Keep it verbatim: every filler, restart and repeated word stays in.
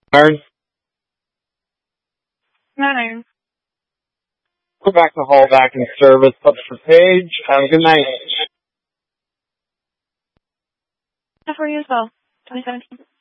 Aaron, No. we're back to Hall back in service. Up for Page. Have a good night. For you as well. twenty seventeen.